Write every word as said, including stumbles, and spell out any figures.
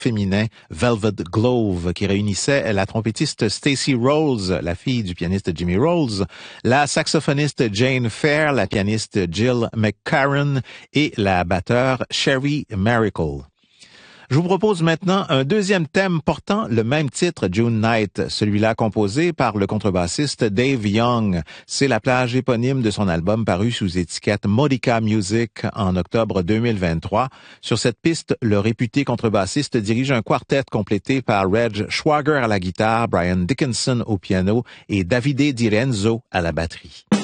féminin Velvet Glove qui réunissait la trompettiste Stacey Rolls, la fille du pianiste Jimmy Rolls, la saxophoniste Jane Fair, la pianiste Jill McCarron et la batteur Sherry Miracle. Je vous propose maintenant un deuxième thème portant le même titre, June Night, celui-là composé par le contrebassiste Dave Young. C'est la plage éponyme de son album paru sous étiquette Modica Music en octobre deux mille vingt-trois. Sur cette piste, le réputé contrebassiste dirige un quartet complété par Reg Schwager à la guitare, Brian Dickinson au piano et Davide Di Renzo à la batterie.